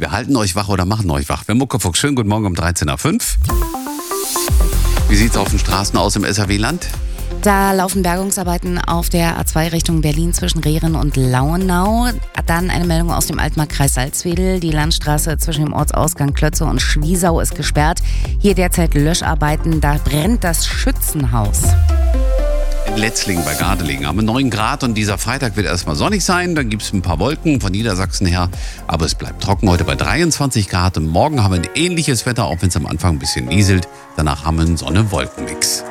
Wir halten euch wach oder machen euch wach. Wir Muckefuchs, schönen guten Morgen um 13.05 Uhr. Wie sieht's auf den Straßen aus im SRW-Land? Da laufen Bergungsarbeiten auf der A2 Richtung Berlin zwischen Rehren und Lauenau. Dann eine Meldung aus dem Altmark-Kreis Salzwedel. Die Landstraße zwischen dem Ortsausgang Klötze und Schwiesau ist gesperrt. Hier derzeit Löscharbeiten, da brennt das Schützenhaus. In Letzlingen bei Gardelegen haben wir 9 Grad und dieser Freitag wird erstmal sonnig sein. Dann gibt es ein paar Wolken von Niedersachsen her, aber es bleibt trocken heute bei 23 Grad. Und morgen haben wir ein ähnliches Wetter, auch wenn es am Anfang ein bisschen nieselt. Danach haben wir einen Sonne-Wolken-Mix.